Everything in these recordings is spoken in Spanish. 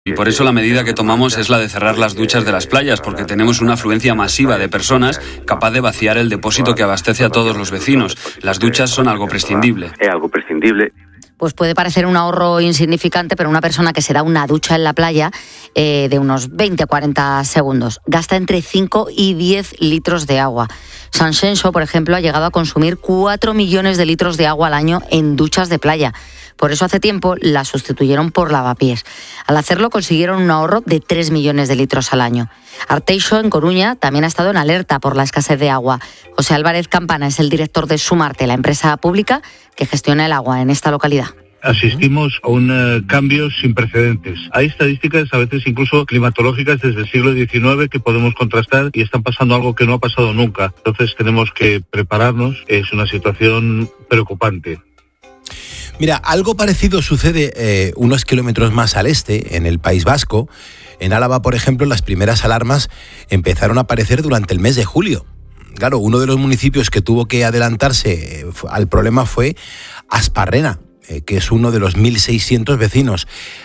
Y por eso la medida que tomamos es la de cerrar las duchas de las playas, porque tenemos una afluencia masiva de personas capaz de vaciar el depósito que abastece a todos los vecinos. Las duchas son algo prescindible. Es algo prescindible. Pues puede parecer un ahorro insignificante, pero una persona que se da una ducha en la playa de unos 20 a 40 segundos gasta entre 5 y 10 litros de agua. Sanxenxo, por ejemplo, ha llegado a consumir 4 millones de litros de agua al año en duchas de playa. Por eso hace tiempo la sustituyeron por lavapiés. Al hacerlo consiguieron un ahorro de 3 millones de litros al año. Arteixo, en Coruña, también ha estado en alerta por la escasez de agua. José Álvarez Campana es el director de Sumarte, la empresa pública que gestiona el agua en esta localidad. Asistimos a un cambio sin precedentes. Hay estadísticas, a veces incluso climatológicas, desde el siglo XIX que podemos contrastar y están pasando algo que no ha pasado nunca. Entonces tenemos que prepararnos. Es una situación preocupante. Mira, algo parecido sucede unos kilómetros más al este, en el País Vasco. En Álava, por ejemplo, las primeras alarmas empezaron a aparecer durante el mes de julio. Claro, uno de los municipios que tuvo que adelantarse al problema fue Asparrena, que es uno de los 1.600 vecinos.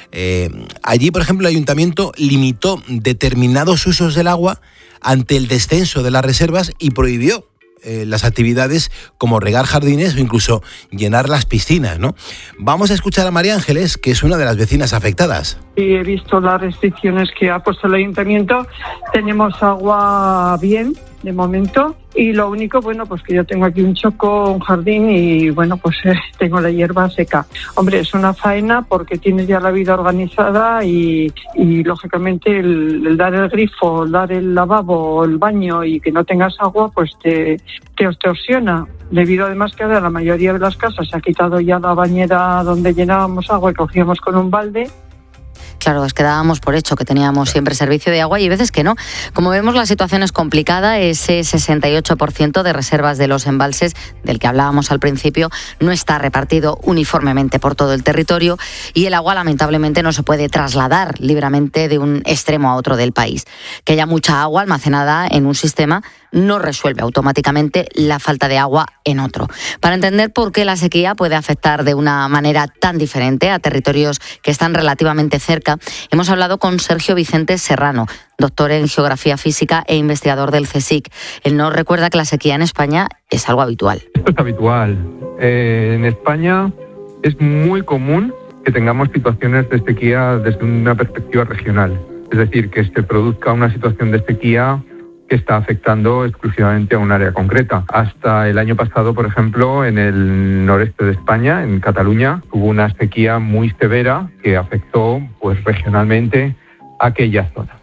Allí, por ejemplo, el ayuntamiento limitó determinados usos del agua ante el descenso de las reservas y prohibió las actividades como regar jardines o incluso llenar las piscinas, ¿no? Vamos a escuchar a María Ángeles, que es una de las vecinas afectadas. Sí, he visto las restricciones que ha puesto el ayuntamiento. Tenemos agua bien, de momento, y lo único, pues que yo tengo aquí un choco, un jardín y, pues tengo la hierba seca. Hombre, es una faena porque tienes ya la vida organizada y lógicamente, el dar el grifo, el dar el lavabo, el baño y que no tengas agua, pues te extorsiona. Debido además que ahora la mayoría de las casas se ha quitado ya la bañera donde llenábamos agua y cogíamos con un balde. Claro, es que dábamos por hecho que teníamos siempre servicio de agua y hay veces que no. Como vemos, la situación es complicada. Ese 68% de reservas de los embalses del que hablábamos al principio no está repartido uniformemente por todo el territorio y el agua lamentablemente no se puede trasladar libremente de un extremo a otro del país. Que haya mucha agua almacenada en un sistema no resuelve automáticamente la falta de agua en otro. Para entender por qué la sequía puede afectar de una manera tan diferente a territorios que están relativamente cerca, hemos hablado con Sergio Vicente Serrano, doctor en Geografía Física e investigador del CSIC. Él nos recuerda que la sequía en España es algo habitual. Esto es habitual. En España es muy común que tengamos situaciones de sequía desde una perspectiva regional. Es decir, que se produzca una situación de sequía que está afectando exclusivamente a un área concreta. Hasta el año pasado, por ejemplo, en el noreste de España, en Cataluña, hubo una sequía muy severa que afectó regionalmente a aquella zona.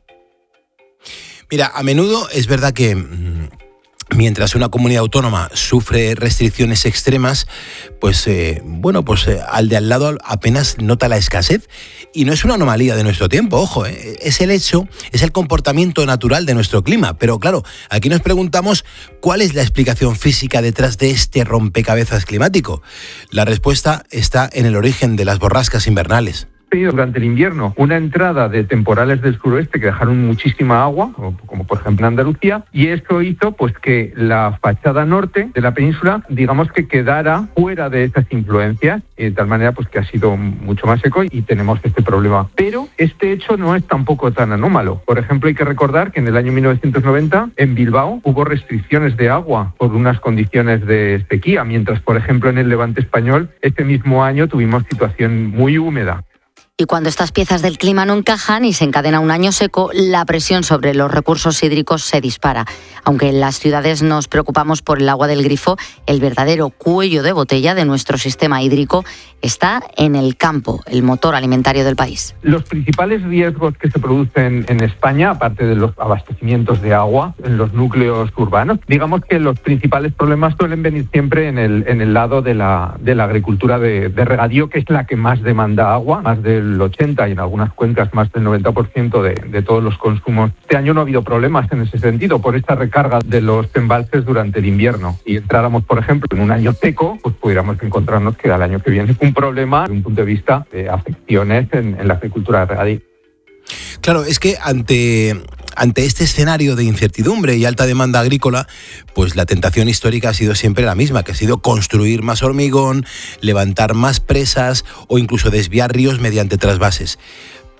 Mira, a menudo es verdad que mientras una comunidad autónoma sufre restricciones extremas, al de al lado apenas nota la escasez. Y no es una anomalía de nuestro tiempo, ojo, es el comportamiento natural de nuestro clima. Pero claro, aquí nos preguntamos cuál es la explicación física detrás de este rompecabezas climático. La respuesta está en el origen de las borrascas invernales. Durante el invierno, una entrada de temporales del suroeste que dejaron muchísima agua, como por ejemplo en Andalucía, y esto hizo que la fachada norte de la península, digamos que quedara fuera de esas influencias, de tal manera que ha sido mucho más seco y tenemos este problema. Pero este hecho no es tampoco tan anómalo. Por ejemplo, hay que recordar que en el año 1990 en Bilbao hubo restricciones de agua por unas condiciones de sequía, mientras por ejemplo en el Levante español este mismo año tuvimos situación muy húmeda. Y cuando estas piezas del clima no encajan y se encadena un año seco, la presión sobre los recursos hídricos se dispara. Aunque en las ciudades nos preocupamos por el agua del grifo, el verdadero cuello de botella de nuestro sistema hídrico está en el campo, el motor alimentario del país. Los principales riesgos que se producen en España, aparte de los abastecimientos de agua en los núcleos urbanos, digamos que los principales problemas suelen venir siempre en el lado de la agricultura de regadío, que es la que más demanda agua, más del 80% y en algunas cuencas más del 90% de todos los consumos. Este año no ha habido problemas en ese sentido por esta recarga de los embalses durante el invierno. Y entráramos, por ejemplo, en un año seco, pudiéramos encontrarnos que al año que viene un problema desde un punto de vista de afecciones en la agricultura de regadío. Claro, es que ante este escenario de incertidumbre y alta demanda agrícola, la tentación histórica ha sido siempre la misma, que ha sido construir más hormigón, levantar más presas o incluso desviar ríos mediante trasvases.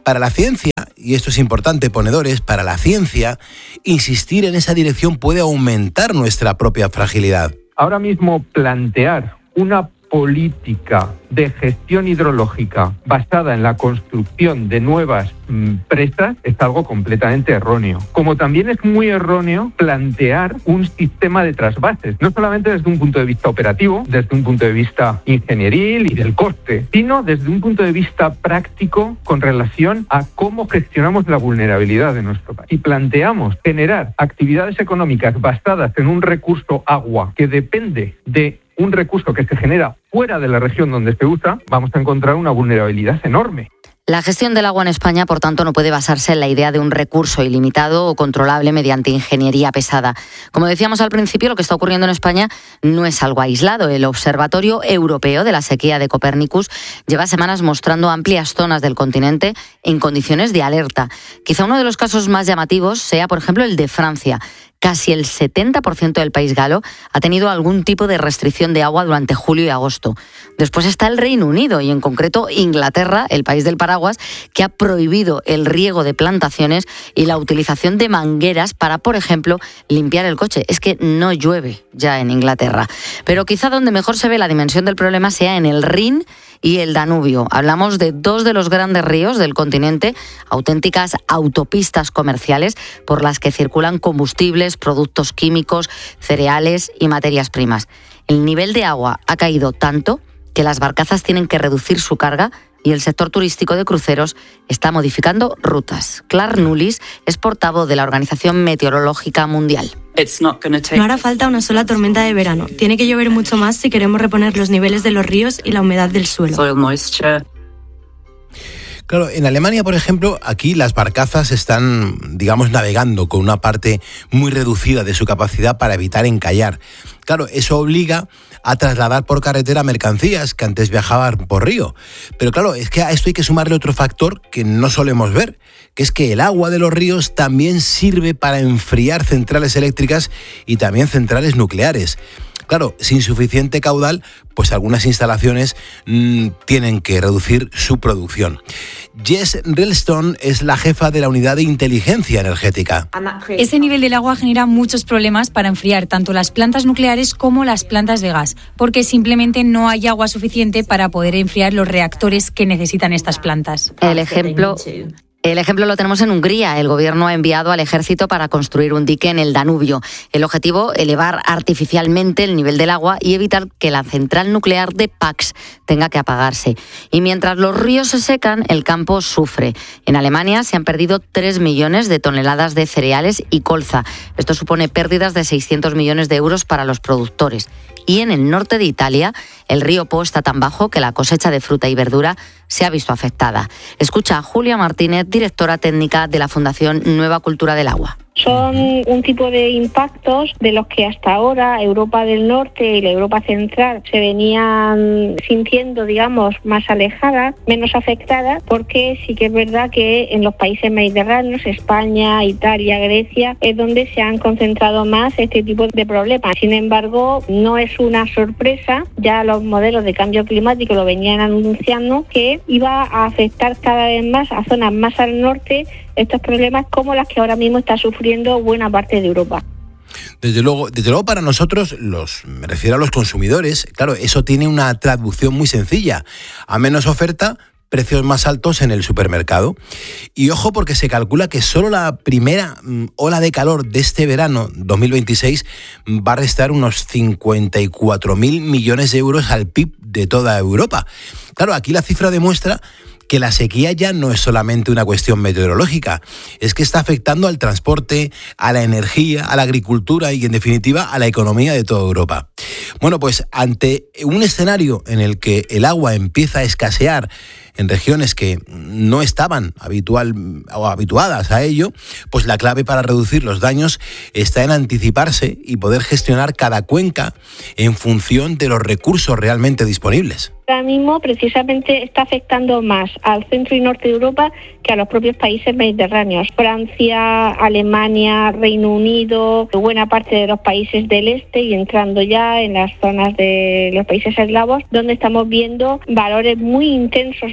Para la ciencia, y esto es importante, ponedores, para la ciencia, insistir en esa dirección puede aumentar nuestra propia fragilidad. Ahora mismo plantear una política de gestión hidrológica basada en la construcción de nuevas presas es algo completamente erróneo. Como también es muy erróneo plantear un sistema de trasvases, no solamente desde un punto de vista operativo, desde un punto de vista ingenieril y del coste, sino desde un punto de vista práctico con relación a cómo gestionamos la vulnerabilidad de nuestro país. Si planteamos generar actividades económicas basadas en un recurso agua que depende de un recurso que se genera fuera de la región donde se usa, vamos a encontrar una vulnerabilidad enorme. La gestión del agua en España, por tanto, no puede basarse en la idea de un recurso ilimitado o controlable mediante ingeniería pesada. Como decíamos al principio, lo que está ocurriendo en España no es algo aislado. El Observatorio Europeo de la Sequía de Copernicus lleva semanas mostrando amplias zonas del continente en condiciones de alerta. Quizá uno de los casos más llamativos sea, por ejemplo, el de Francia. Casi el 70% del país galo ha tenido algún tipo de restricción de agua durante julio y agosto. Después está el Reino Unido y en concreto Inglaterra, el país del paraguas, que ha prohibido el riego de plantaciones y la utilización de mangueras para, por ejemplo, limpiar el coche. Es que no llueve ya en Inglaterra. Pero quizá donde mejor se ve la dimensión del problema sea en el Rin y el Danubio. Hablamos de dos de los grandes ríos del continente, auténticas autopistas comerciales por las que circulan combustibles, productos químicos, cereales y materias primas. El nivel de agua ha caído tanto que las barcazas tienen que reducir su carga y el sector turístico de cruceros está modificando rutas. Clark Nullis es portavoz de la Organización Meteorológica Mundial. No hará falta una sola tormenta de verano. Tiene que llover mucho más si queremos reponer los niveles de los ríos y la humedad del suelo. Claro, en Alemania, por ejemplo, aquí las barcazas están, digamos, navegando con una parte muy reducida de su capacidad para evitar encallar. Claro, eso obliga a trasladar por carretera mercancías que antes viajaban por río. Pero claro, es que a esto hay que sumarle otro factor que no solemos ver, que es que el agua de los ríos también sirve para enfriar centrales eléctricas y también centrales nucleares. Claro, sin suficiente caudal, pues algunas instalaciones tienen que reducir su producción. Jess Ralston es la jefa de la unidad de inteligencia energética. Ese nivel del agua genera muchos problemas para enfriar tanto las plantas nucleares como las plantas de gas, porque simplemente no hay agua suficiente para poder enfriar los reactores que necesitan estas plantas. El ejemplo lo tenemos en Hungría. El gobierno ha enviado al ejército para construir un dique en el Danubio. El objetivo, elevar artificialmente el nivel del agua y evitar que la central nuclear de Pax tenga que apagarse. Y mientras los ríos se secan, el campo sufre. En Alemania se han perdido 3 millones de toneladas de cereales y colza. Esto supone pérdidas de 600 millones de euros para los productores. Y en el norte de Italia, el río Po está tan bajo que la cosecha de fruta y verdura se ha visto afectada. Escucha a Julia Martínez, directora técnica de la Fundación Nueva Cultura del Agua. Son un tipo de impactos de los que hasta ahora Europa del Norte y la Europa Central se venían sintiendo, digamos, más alejadas, menos afectadas, porque sí que es verdad que en los países mediterráneos, España, Italia, Grecia, es donde se han concentrado más este tipo de problemas. Sin embargo, no es una sorpresa, ya los modelos de cambio climático lo venían anunciando, que iba a afectar cada vez más a zonas más al norte estos problemas como las que ahora mismo está sufriendo buena parte de Europa. Desde luego para nosotros, me refiero a los consumidores, claro, eso tiene una traducción muy sencilla. A menos oferta, precios más altos en el supermercado. Y ojo, porque se calcula que solo la primera ola de calor de este verano 2026 va a restar unos 54.000 millones de euros al PIB de toda Europa. Claro, aquí la cifra demuestra que la sequía ya no es solamente una cuestión meteorológica, es que está afectando al transporte, a la energía, a la agricultura y, en definitiva, a la economía de toda Europa. Bueno, pues ante un escenario en el que el agua empieza a escasear en regiones que no estaban habituadas a ello, pues la clave para reducir los daños está en anticiparse y poder gestionar cada cuenca en función de los recursos realmente disponibles. Ahora mismo precisamente está afectando más al centro y norte de Europa que a los propios países mediterráneos. Francia, Alemania, Reino Unido, buena parte de los países del este y entrando ya en las zonas de los países eslavos, donde estamos viendo valores muy intensos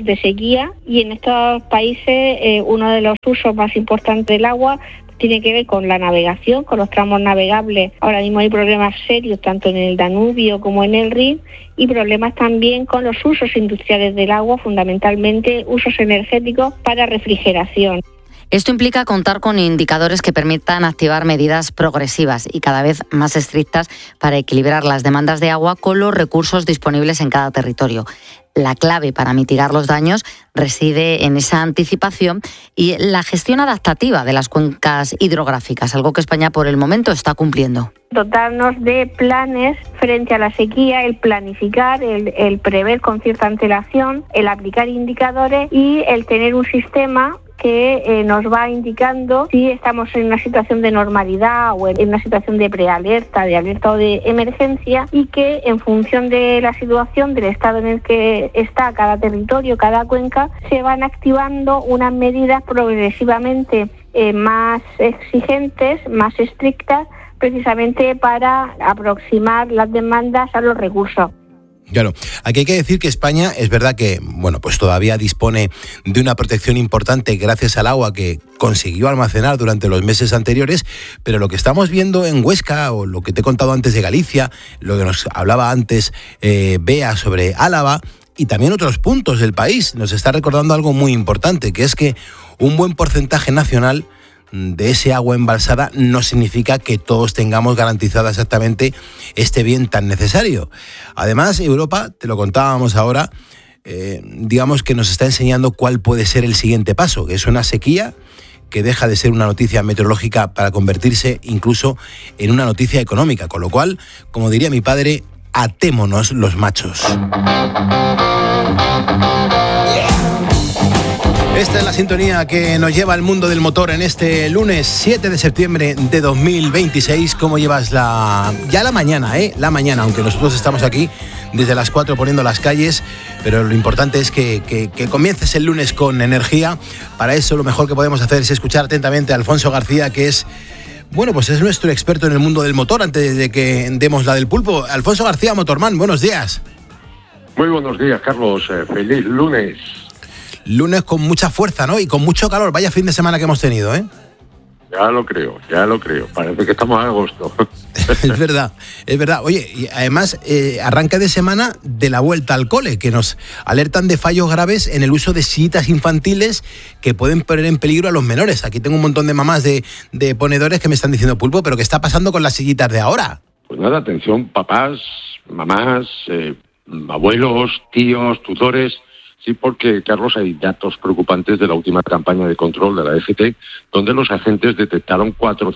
de sequía, y en estos países uno de los usos más importantes del agua tiene que ver con la navegación, con los tramos navegables. Ahora mismo hay problemas serios tanto en el Danubio como en el Rin, y problemas también con los usos industriales del agua, fundamentalmente usos energéticos para refrigeración. Esto implica contar con indicadores que permitan activar medidas progresivas y cada vez más estrictas para equilibrar las demandas de agua con los recursos disponibles en cada territorio. La clave para mitigar los daños reside en esa anticipación y la gestión adaptativa de las cuencas hidrográficas, algo que España por el momento está cumpliendo. Dotarnos de planes frente a la sequía, el planificar, el prever con cierta antelación, el aplicar indicadores y el tener un sistema que nos va indicando si estamos en una situación de normalidad o en una situación de prealerta, de alerta o de emergencia, y que en función de la situación, del estado en el que está cada territorio, cada cuenca, se van activando unas medidas progresivamente más exigentes, más estrictas, precisamente para aproximar las demandas a los recursos. Claro, aquí hay que decir que España es verdad que, bueno, pues todavía dispone de una protección importante gracias al agua que consiguió almacenar durante los meses anteriores, pero lo que estamos viendo en Huesca, o lo que te he contado antes de Galicia, lo que nos hablaba antes Bea sobre Álava, y también otros puntos del país, nos está recordando algo muy importante, que es que un buen porcentaje nacional de ese agua embalsada no significa que todos tengamos garantizada exactamente este bien tan necesario. Además, Europa, te lo contábamos ahora, digamos que nos está enseñando cuál puede ser el siguiente paso, que es una sequía que deja de ser una noticia meteorológica para convertirse incluso en una noticia económica, con lo cual, como diría mi padre, atémonos los machos. Esta es la sintonía que nos lleva al mundo del motor en este lunes 7 de septiembre de 2026. ¿Cómo llevas la mañana, La mañana, aunque nosotros estamos aquí desde las 4 poniendo las calles, pero lo importante es que comiences el lunes con energía. Para eso lo mejor que podemos hacer es escuchar atentamente a Alfonso García, que es, bueno, pues es nuestro experto en el mundo del motor, antes de que demos la del pulpo. Alfonso García, Motorman, buenos días. Muy buenos días, Carlos. Feliz lunes. Lunes con mucha fuerza, ¿no? Y con mucho calor. Vaya fin de semana que hemos tenido, ¿eh? Ya lo creo. Parece que estamos en agosto. Es verdad. Oye, y además, arranque de semana de la vuelta al cole, que nos alertan de fallos graves en el uso de sillitas infantiles que pueden poner en peligro a los menores. Aquí tengo un montón de mamás de ponedores que me están diciendo, Pulpo, ¿pero qué está pasando con las sillitas de ahora? Pues nada, atención, papás, mamás, abuelos, tíos, tutores. Sí, porque, Carlos, hay datos preocupantes de la última campaña de control de la FT, donde los agentes detectaron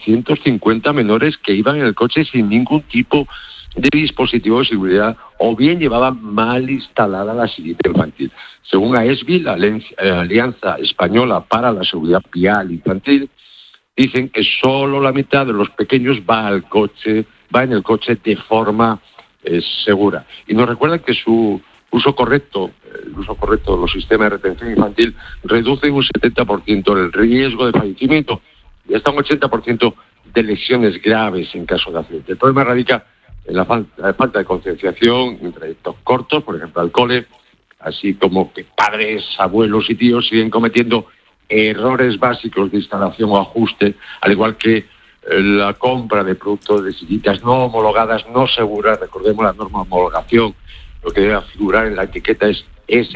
450 menores que iban en el coche sin ningún tipo de dispositivo de seguridad o bien llevaban mal instalada la sillita infantil. Según AESBI, la Alianza Española para la Seguridad Vial Infantil, dicen que solo la mitad de los pequeños va en el coche de forma segura. Y nos recuerdan que el uso correcto de los sistemas de retención infantil reduce un 70% el riesgo de fallecimiento y hasta un 80% de lesiones graves en caso de accidente. El problema radica en la falta de concienciación en trayectos cortos, por ejemplo al cole, así como que padres, abuelos y tíos siguen cometiendo errores básicos de instalación o ajuste, al igual que la compra de productos de sillitas no homologadas, no seguras. Recordemos la norma de homologación. Lo que debe figurar en la etiqueta es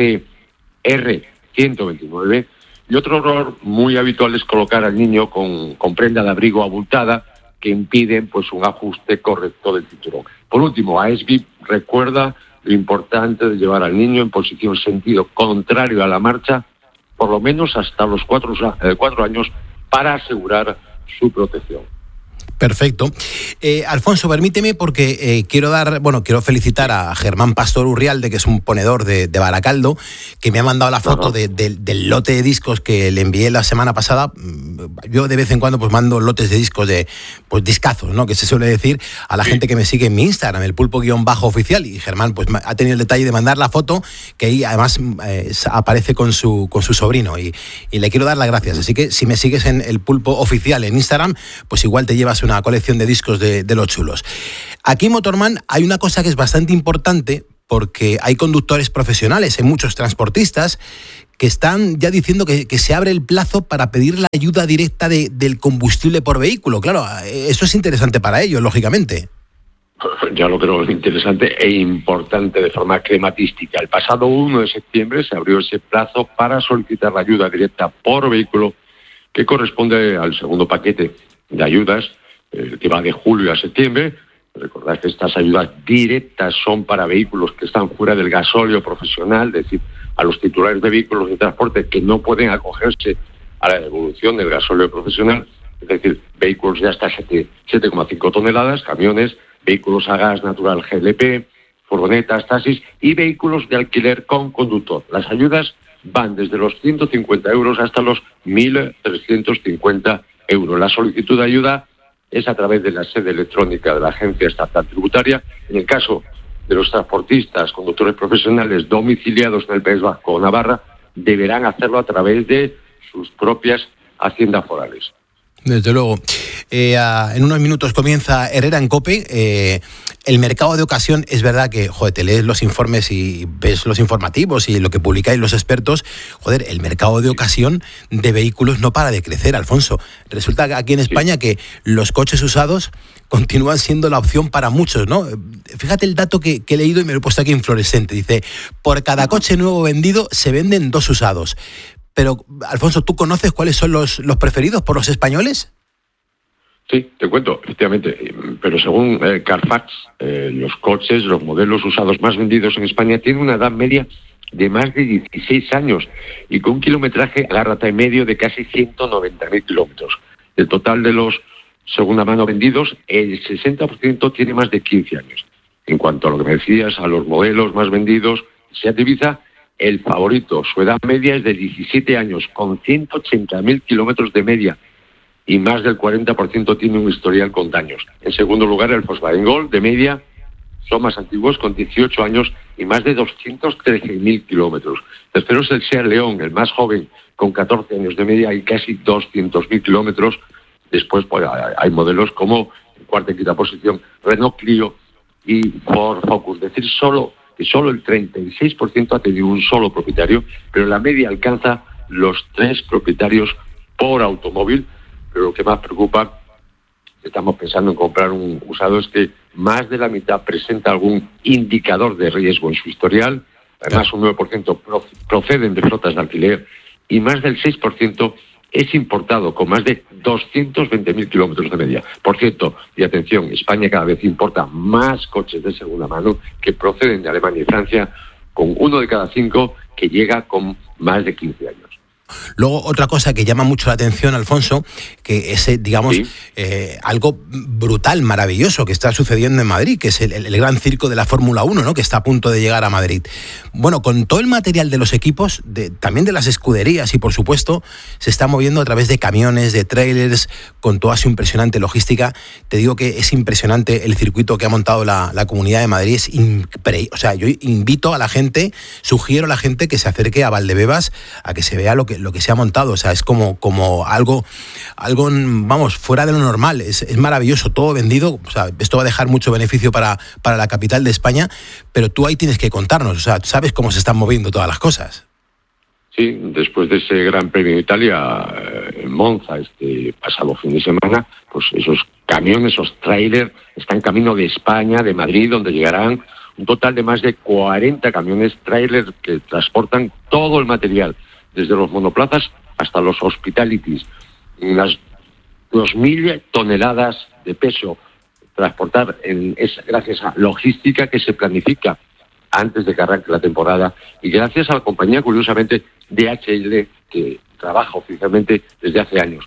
SR129. Y otro error muy habitual es colocar al niño con prenda de abrigo abultada que impiden pues un ajuste correcto del cinturón. Por último, AESBI recuerda lo importante de llevar al niño en posición sentido contrario a la marcha, por lo menos hasta los 4 años, para asegurar su protección. Perfecto. Alfonso, permíteme porque quiero felicitar a Germán Pastor Urrialde, que es un ponedor de Baracaldo, que me ha mandado la foto del lote de discos que le envié la semana pasada. Yo de vez en cuando pues mando lotes de discos de discazos, ¿no? Que se suele decir a la gente que me sigue en mi Instagram, el pulpo_oficial, y Germán pues ha tenido el detalle de mandar la foto, que ahí además aparece con su sobrino, y le quiero dar las gracias. Así que si me sigues en el pulpo oficial en Instagram, pues igual te llevas una colección de discos de los chulos. Aquí en Motorman hay una cosa que es bastante importante, porque hay conductores profesionales, hay muchos transportistas que están ya diciendo que se abre el plazo para pedir la ayuda directa del combustible por vehículo. Claro, eso es interesante para ellos, lógicamente. Ya lo creo interesante e importante de forma climatística. El pasado 1 de septiembre se abrió ese plazo para solicitar la ayuda directa por vehículo, que corresponde al segundo paquete de ayudas, que va de julio a septiembre. Recordad que estas ayudas directas son para vehículos que están fuera del gasóleo profesional, es decir, a los titulares de vehículos de transporte que no pueden acogerse a la devolución del gasóleo profesional, es decir, vehículos de hasta 7,5 toneladas, camiones, vehículos a gas natural GLP, furgonetas, taxis y vehículos de alquiler con conductor. Las ayudas van desde los 150 euros hasta los 1.350 euros. La solicitud de ayuda es a través de la sede electrónica de la Agencia Estatal Tributaria. En el caso de los transportistas, conductores profesionales domiciliados en el País Vasco o Navarra, deberán hacerlo a través de sus propias haciendas forales. Desde luego. En unos minutos comienza Herrera en COPE. El mercado de ocasión, es verdad que, te lees los informes y ves los informativos y lo que publicáis los expertos. El mercado de ocasión de vehículos no para de crecer, Alfonso. Resulta que aquí en España que los coches usados continúan siendo la opción para muchos, ¿no? Fíjate el dato que he leído y me lo he puesto aquí en fluorescente. Dice, por cada coche nuevo vendido se venden 2 usados. Pero, Alfonso, ¿tú conoces cuáles son los preferidos por los españoles? Sí, te cuento, efectivamente. Pero según Carfax, los coches, los modelos usados más vendidos en España tienen una edad media de más de 16 años y con un kilometraje, agárrate, medio de casi 190.000 kilómetros. El total de los segunda mano vendidos, el 60% tiene más de 15 años. En cuanto a lo que me decías, a los modelos más vendidos, Seat Ibiza, el favorito, su edad media es de 17 años, con 180.000 kilómetros de media, y más del 40% tiene un historial con daños. En segundo lugar, el Volkswagen Gol, de media, son más antiguos, con 18 años y más de 213.000 kilómetros. Tercero es el Seat León, el más joven, con 14 años de media y casi 200.000 kilómetros. Después hay modelos como, en cuarta y quinta posición, Renault Clio y Ford Focus. Es decir, solo el 36% ha tenido un solo propietario, pero la media alcanza los 3 propietarios por automóvil. Pero lo que más preocupa, estamos pensando en comprar un usado, es que más de la mitad presenta algún indicador de riesgo en su historial. Además, un 9% proceden de flotas de alquiler y más del 6% es importado, con más de 220.000 kilómetros de media. Por cierto, y atención, España cada vez importa más coches de segunda mano que proceden de Alemania y Francia, con 1 de cada 5 que llega con más de 15 años. Luego, otra cosa que llama mucho la atención, Alfonso, que es, digamos, ¿sí? Algo brutal, maravilloso que está sucediendo en Madrid, que es el gran circo de la Fórmula 1, ¿no? Que está a punto de llegar a Madrid. Bueno, con todo el material de los equipos, también de las escuderías y, por supuesto, se está moviendo a través de camiones, de trailers, con toda su impresionante logística. Te digo que es impresionante el circuito que ha montado la Comunidad de Madrid. O sea, yo invito a la gente, sugiero a la gente que se acerque a Valdebebas a que se vea lo que se ha montado. O sea, es como algo, vamos, fuera de lo normal. Es maravilloso, todo vendido. O sea, esto va a dejar mucho beneficio para la capital de España, pero tú ahí tienes que contarnos. O sea, sabes cómo se están moviendo todas las cosas. Sí, después de ese Gran Premio de Italia en Monza, este pasado fin de semana, pues esos camiones, esos trailers, están camino de España, de Madrid, donde llegarán un total de más de 40 camiones trailers que transportan todo el material, desde los monoplazas hasta los hospitalities. Las 2.000 toneladas de peso transportar es gracias a logística que se planifica antes de que arranque la temporada y gracias a la compañía, curiosamente, DHL, que trabaja oficialmente desde hace años.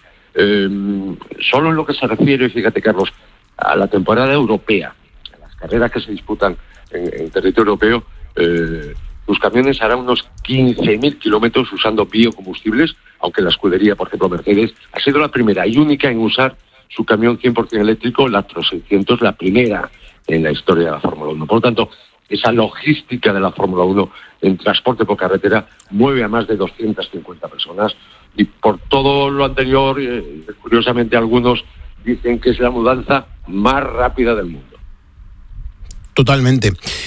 Solo en lo que se refiere, fíjate, Carlos, a la temporada europea, a las carreras que se disputan en territorio europeo, los camiones harán unos 15.000 kilómetros usando biocombustibles, aunque la escudería, por ejemplo, Mercedes, ha sido la primera y única en usar su camión 100% eléctrico, la Tro 600, la primera en la historia de la Fórmula 1. Por lo tanto, esa logística de la Fórmula 1 en transporte por carretera mueve a más de 250 personas y por todo lo anterior, curiosamente algunos dicen que es la mudanza más rápida del mundo. Totalmente.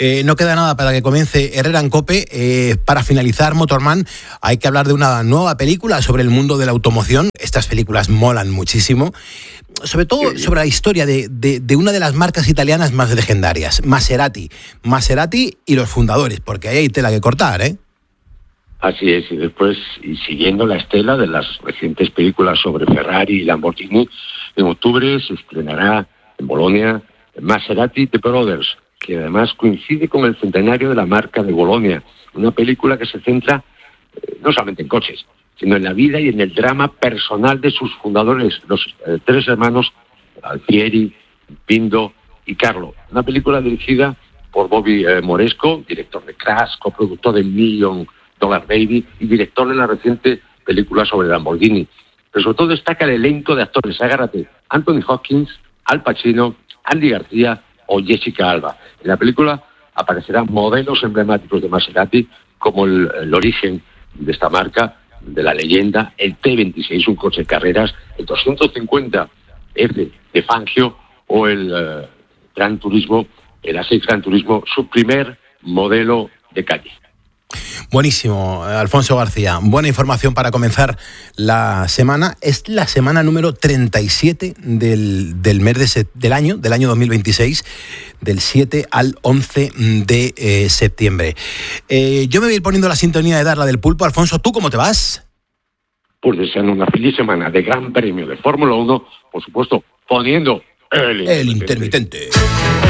No queda nada para que comience Herrera en COPE. Para finalizar, Motorman, hay que hablar de una nueva película sobre el mundo de la automoción. Estas películas molan muchísimo, sobre todo sobre la historia de una de las marcas italianas más legendarias, Maserati y los fundadores, porque ahí hay tela que cortar, ¿eh? Así es, y después, y siguiendo la estela de las recientes películas sobre Ferrari y Lamborghini, en octubre se estrenará en Bolonia Maserati The Brothers, que además coincide con el centenario de la marca de Bolonia, una película que se centra no solamente en coches, sino en la vida y en el drama personal de sus fundadores, los tres hermanos Alfieri, Pindo y Carlo. Una película dirigida por Bobby Moresco, director de Crash, coproductor de $1 Million Baby y director de la reciente película sobre Lamborghini. Pero sobre todo destaca el elenco de actores. Agárrate: Anthony Hopkins, Al Pacino, Andy García o Jessica Alba. En la película aparecerán modelos emblemáticos de Maserati, como el origen de esta marca, de la leyenda, el T26, un coche de carreras, el 250F de Fangio o el Gran Turismo, el A6 Gran Turismo, su primer modelo de calle. Buenísimo, Alfonso García. Buena información para comenzar la semana. Es la semana número 37 del mes del año 2026, del 7 al 11 de septiembre. Yo me voy a ir poniendo la sintonía de Darla del Pulpo. Alfonso, ¿tú cómo te vas? Pues deseando una feliz semana de Gran Premio de Fórmula 1, por supuesto, poniendo el intermitente.